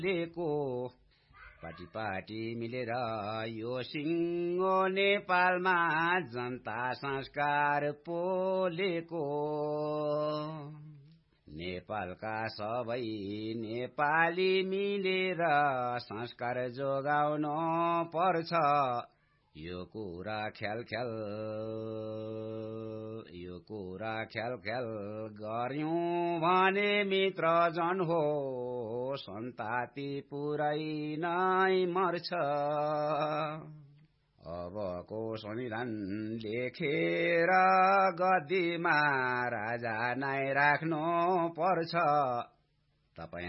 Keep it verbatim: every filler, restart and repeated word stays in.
लेको पाटी पाटी मिलेर यो सिङ्गो नेपालमा जनता संस्कार पोलेको नेपालका सबै नेपाली मिलेर संस्कार जोगाउन पर्छ यो कुरा ख्याल ख्याल यो कुरा ख्याल ख्याल गर्यौं भने मित्र जन हो सन्ताति पुरै नै मर्छ अबको संविधान लेखेर गद्दीमा राजा नै राख्नु पर्छ तपाई